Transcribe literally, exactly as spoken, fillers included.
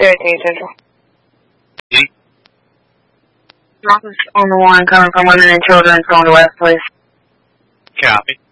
eighteen Central. E? Office on the one coming from women and children going to west, please. Copy.